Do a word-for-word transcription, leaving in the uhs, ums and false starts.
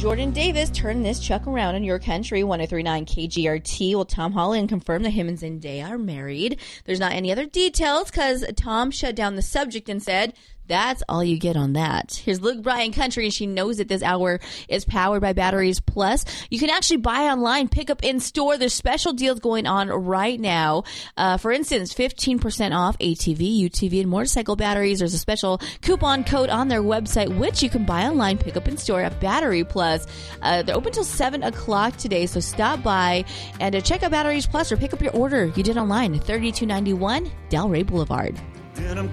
Jordan Davis turn this truck around in your country. one oh three point nine K G R T. Well, Tom Holland confirmed that him and Zendaya are married. There's not any other details because Tom shut down the subject and said, that's all you get on that. Here's Luke Bryan Country, and she knows that this hour is powered by Batteries Plus. You can actually buy online, pick up in store. There's special deals going on right now. Uh, for instance, fifteen percent off A T V, U T V, and motorcycle batteries. There's a special coupon code on their website, which you can buy online, pick up in store at Battery Plus. Uh, they're open till seven o'clock today, so stop by and uh, check out Batteries Plus or pick up your order you did online at thirty-two ninety-one Delray Boulevard. Denim